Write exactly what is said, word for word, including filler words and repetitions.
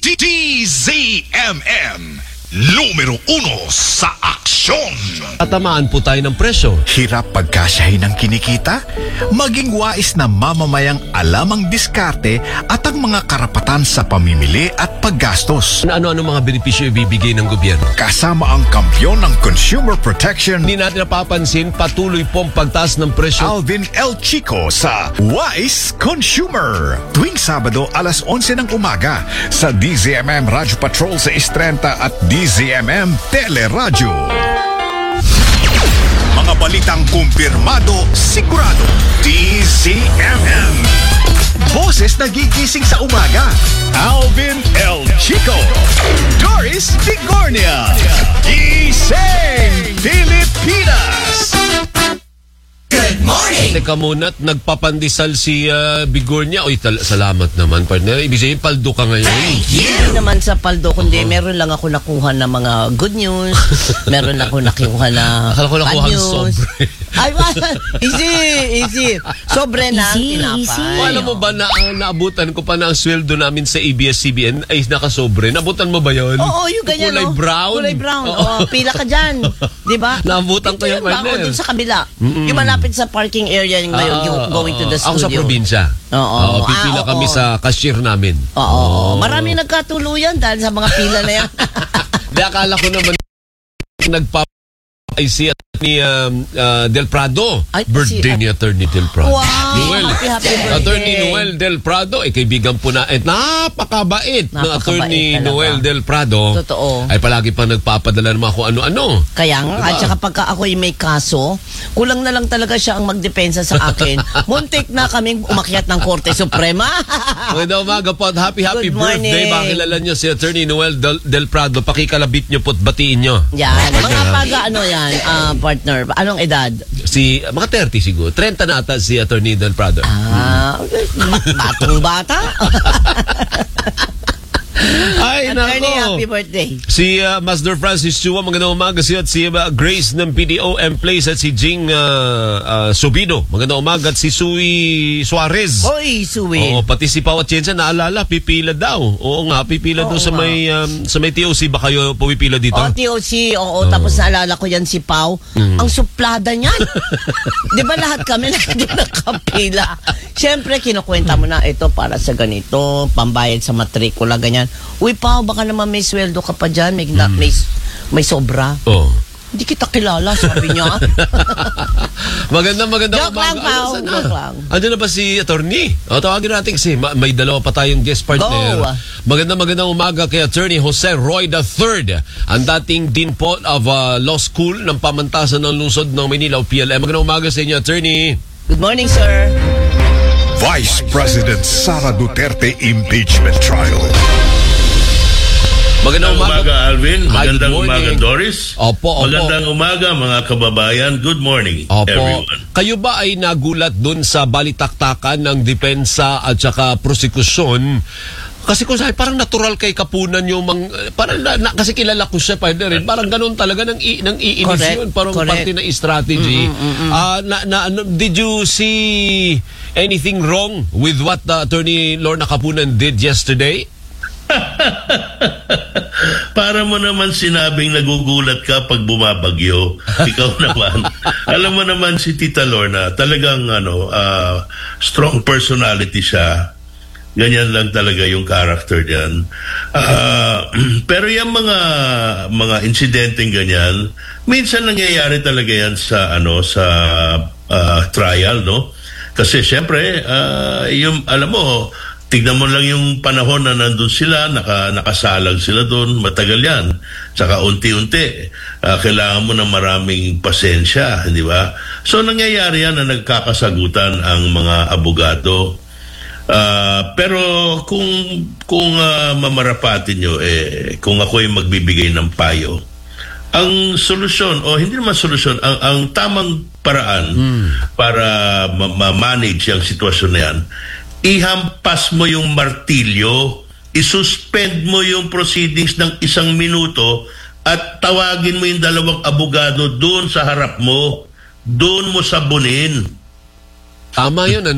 D Z M M, numero uno sa aksyon. Tatamaan po tayo ng presyo. Hirap pagkasyahin ng kinikita? Maging wais na mamamayang alam ang diskarte at ang mga karapatan sa pamimili at paggastos. Ano-ano mga benepisyo ibibigay ng gobyerno? Kasama ang kampyon ng consumer protection, Hindi natin napapansin, patuloy pong pagtaas ng presyo. Alvin L. Chico sa Wise Consumer. Tuwing Sabado alas onse ng umaga sa D Z M M Radyo Patrol sa Istrenta at D Z M M Teleradyo. Mga balitang kumpirmado, sigurado. D Z M M. Boses nagigising sa umaga. Alvin L. Chico. Doris Bigornia. Gising Pilipinas. Good morning! Teka muna, at nagpapandisal si uh, Bigornia. Oy, tal- salamat naman, partner. Ibig sabihin, paldo ka ngayon. Hindi naman sa paldo, kundi meron lang ako nakuha na mga good news. Meron ako nakuha na Akala ko nakuha bad ng news. sobre. Ay, wa- easy, easy. Sobre na ang Easy, tinapay. easy. Alam mo ba na ang naabutan ko pa na ang sweldo namin sa A B S C B N ay nakasobre? Naabutan mo ba yun? Oo, yung ganyan. Kulay oh. brown. Kulay brown. Oo. Oo, pila ka dyan. Di ba? Naabutan ko Ito yung ba? partner. Oo, dun sa kabila. Yung malapit sa parking area yung ngayon, Ah, yung going to the Ako sa studio. probinsya. Oo. Pipila Ah, kami oo. sa cashier namin. Oo. Marami nagkatuluyan dahil sa mga pila na yan. Di, akala ko naman nagpa ay si ni um, uh, Del Prado. Ay, Birthday si- ni Attorney Del Prado. Wow! Noel. Happy, happy birthday. Attorney Noel Del Prado, eh, kaibigan po na, eh, napakabait ng Napakabait Attorney talaga. Noel Del Prado. Totoo. Ay palagi pa nagpapadala ng mga kung ano-ano. Kaya nga, Diba? at saka pagka ako'y may kaso, kulang na lang talaga siya ang magdepensa sa akin. Muntik na kaming umakyat ng Korte Suprema. Magandang umaga po at happy happy Good morning. birthday. Makilala nyo si Attorney Noel Del, Del Prado. Pakikalabit nyo po at batiin nyo. Yan. Mga paga ano yan, ah, partner? Anong edad? Si, mga thirty siguro. thirty na ata si Attorney Del Prado. Ah, batong bata. Ay, Attorney, happy nako. birthday. Si uh, Master Francis Chua, magandang umaga siya at si uh, Grace ng P D O M Place at si Jing uh, uh, Subino. Magandang umaga at si Sui Suarez. Hoy, suwi. Oo, pati si Pao Atienza, naalala, pipila daw. Oo nga, pipila Oo daw sa nga. may um, sa may T O C. Ba kayo pumipila dito? O, T O C, oo, tapos naalala ko yan si Pau. Mm. Ang suplada niyan. Di ba lahat kami na hindi nakapila? Siyempre, kinukwenta mo na ito para sa ganito, pambayad sa matrikula, ganyan. Uy, Pau, baka naman may sweldo ka pa dyan, may, na- may, may sobra. Oo. Hindi kita kilala, sabi niya. Magandang magandang Joke lang, umaga. Pao. Ano, sana? Joke lang. Andiyan na ba si attorney? O, tawagin natin kasi ma- may dalawa pa tayong guest partner. Go. Magandang magandang umaga kay Attorney Jose Roy the third, ang dating Dean po of uh, Law School ng Pamantasan ng Lungsod ng Maynila o P L M. Magandang umaga sa inyo, Attorney. Good morning, sir. Vice President Sara Duterte impeachment trial. Magandang Magandang umaga. umaga, Alvin. Hi, Magandang good umaga, morning. Doris. Opo, opo. Magandang umaga, mga kababayan. Good morning, Opo. everyone. Kayo ba ay nagulat dun sa balitaktakan ng depensa at saka prosekusyon? Kasi kung sabi, parang natural kay Kapunan yung mang, parang na, na, kasi kilala ko siya, partner, rin. Parang ganun talaga ng, i, ng iinis Correct, yun. Parang correct. parte ng strategy. Ah, na, na, ano, did you see anything wrong with what the Attorney Lorna Kapunan did yesterday? Para mo naman sinabing nagugulat ka pag bumabagyo. Ikaw naman. Alam mo naman si Tita Lorna, talagang ano, ah, strong personality siya. Ganyan lang talaga yung character diyan. Ah, pero yung mga mga insidenteng ganyan, minsan nangyayari talaga yan sa ano sa ah, trial, no? Kasi syempre, ah, yung alam mo, tignan mo lang yung panahon na nandun sila, naka, nakasalang sila doon, matagal yan. Tsaka unti-unti, ah, kailangan mo ng maraming pasensya, di ba? So nangyayari yan na nagkakasagutan ang mga abogado. Ah, pero kung kung ah, mamarapatin nyo, eh, kung ako yung magbibigay ng payo, ang solusyon, o hindi naman solusyon, ang, ang tamang paraan para ma- ma-manage yung sitwasyon na yan, ihampas mo yung martilyo, isuspend mo yung proceedings ng isang minuto at tawagin mo yung dalawang abogado doon sa harap mo, doon mo sabunin. Tama yun.